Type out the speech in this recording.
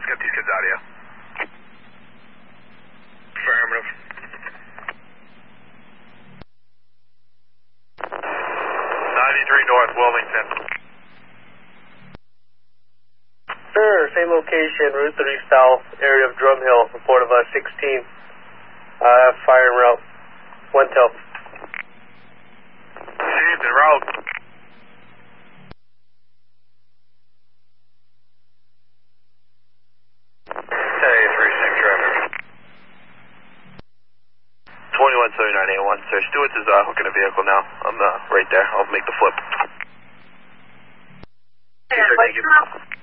let's get these kids out of here. Affirmative. 93 North Wilmington. Sir, same location, Route 3 South, area of Drum Hill, report of 16. Fire en route. 1 tel. Received en route. Hey, 36 traffic. 217981, sir. Stewart's is hooking a vehicle now. I'm right there. I'll make the flip. Thank you.